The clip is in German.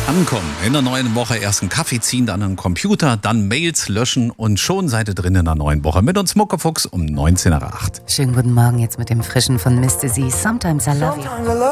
Ankommen in der neuen Woche, erst einen Kaffee ziehen, dann einen Computer, dann Mails löschen und schon seid ihr drin in der neuen Woche. Mit uns Muckefuchs um 19:08. Schönen guten Morgen jetzt mit dem Frischen von Mr. Z. Sometimes I Love You.